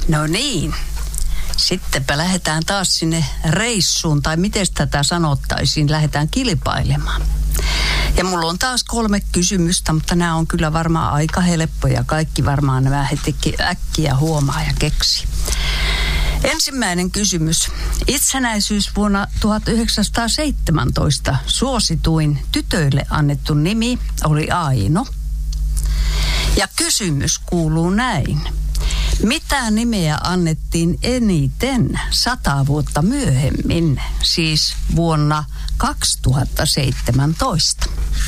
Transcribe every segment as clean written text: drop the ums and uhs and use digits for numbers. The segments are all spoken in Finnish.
No niin. Sittenpä lähdetään taas sinne reissuun, tai miten tätä sanottaisiin, lähdetään kilpailemaan. Ja mulla on taas 3 kysymystä, mutta nämä on kyllä varmaan aika helppoja. Kaikki varmaan nämä heti äkkiä huomaa ja keksi. Ensimmäinen kysymys. Itsenäisyys vuonna 1917 suosituin tytöille annettu nimi oli Aino. Ja kysymys kuuluu näin. Mitä nimeä annettiin eniten 100 vuotta myöhemmin, siis vuonna 2017?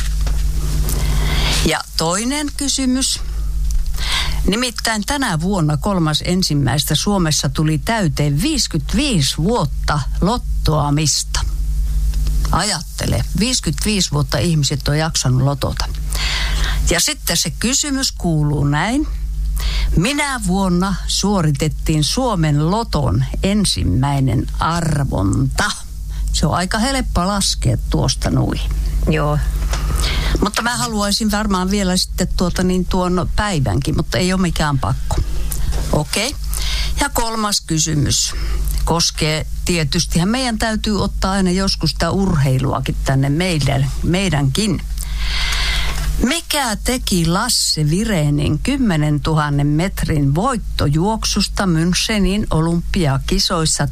Ja toinen kysymys. Nimittäin tänä vuonna 3.1. Suomessa tuli täyteen 55 vuotta lottoamista. Ajattele, 55 vuotta ihmiset on jaksanut lotota. Ja sitten se kysymys kuuluu näin. Minä vuonna suoritettiin Suomen loton ensimmäinen arvonta? Se on aika helppo laskea tuosta noin. Joo. Mutta mä haluaisin varmaan vielä sitten tuon päivänkin, mutta ei ole mikään pakko. Okei. Ja 3. kysymys koskee tietystihän meidän täytyy ottaa aina joskus sitä urheiluakin tänne meidänkin. Mikä teki Lasse Virenin 10 000 metrin voittojuoksusta Münchenin olympiakisoissa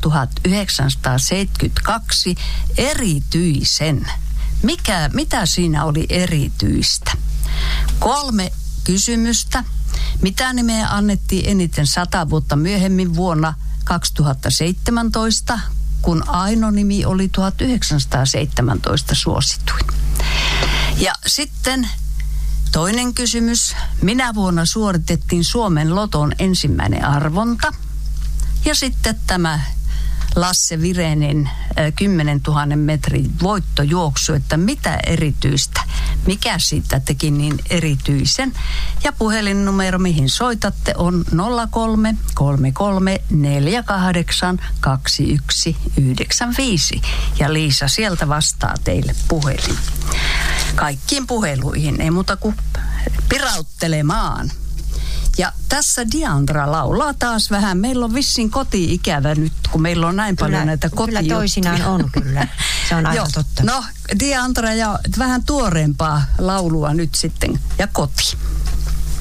1972 erityisen? Mitä siinä oli erityistä? 3 kysymystä. Mitä nimeä annettiin eniten 100 vuotta myöhemmin vuonna 2017, kun Aino-nimi oli 1917 suosituin? Ja sitten toinen kysymys. Minä vuonna suoritettiin Suomen loton ensimmäinen arvonta? Ja sitten tämä Lasse Virenin 10 000 metrin voittojuoksu, että mitä erityistä, mikä siitä teki niin erityisen. Ja puhelinnumero, mihin soitatte, on 03 33 48 2195. Ja Liisa sieltä vastaa teille puhelin. Kaikkiin puheluihin, ei muuta kuin pirauttelemaan. Ja tässä Diandra laulaa taas vähän. Meillä on vissiin koti-ikävä nyt, kun meillä on näin paljon näitä kotijuttuja. Kyllä toisinaan on kyllä. Se on aivan totta. No, Diandra ja vähän tuoreempaa laulua nyt sitten ja koti.